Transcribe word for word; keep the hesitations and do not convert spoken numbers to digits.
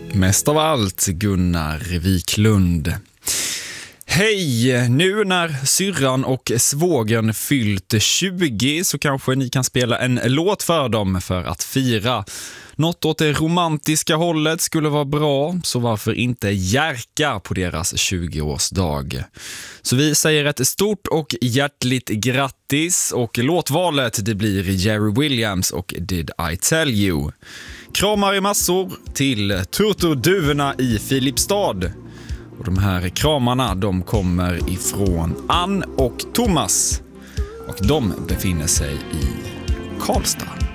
Mest av allt Gunnar Wiklund. Hej! Nu när syrran och svågen fyllt tjugo så kanske ni kan spela en låt för dem för att fira. Något åt det romantiska hållet skulle vara bra, så varför inte Jerka på deras tjugoårsdag? Så vi säger ett stort och hjärtligt grattis, och låtvalet det blir Jerry Williams och Did I Tell You. Kramar i massor till Turturduvorna i Filipstad. Och de här kramarna de kommer ifrån Ann och Thomas, och de befinner sig i Karlstad.